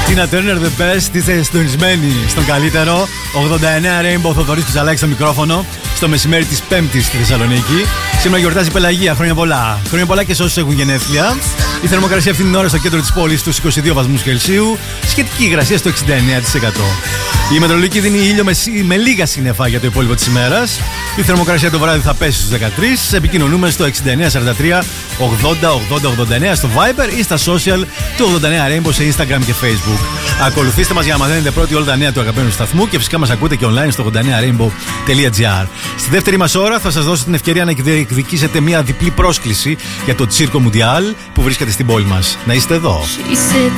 Τίνα Turner, the best. Είστε συντονισμένοι στον καλύτερο. 89 Rainbow, Θοδωρής Πιζαλάκης στο μικρόφωνο. Στο μεσημέρι της Πέμπτης στη Θεσσαλονίκη. Σήμερα γιορτάζει η Πελαγία. Χρόνια πολλά. Χρόνια πολλά και σε όσους έχουν γενέθλια. Η θερμοκρασία αυτήν την ώρα στο κέντρο της πόλης στους 22 βαθμούς Κελσίου. Σχετική υγρασία στο 69%. Η μετρολογική δίνει ήλιο με λίγα σύννεφα για το υπόλοιπο της ημέρας. Η θερμοκρασία το βράδυ θα πέσει στους 13. Επικοινωνούμε στο 6943 80 80 89 στο Viber ή στα social του 89 Rainbow σε Instagram και Facebook. Ακολουθήστε μας για να μαθαίνετε πρώτοι όλα τα νέα του αγαπημένου σταθμού και φυσικά μας ακούτε και online στο 89rainbow.gr. Στη δεύτερη μας ώρα θα σας δώσω την ευκαιρία να εκδικήσετε μια διπλή πρόσκληση για το Circo Mundial που βρίσκεται στην πόλη μας. Να είστε εδώ.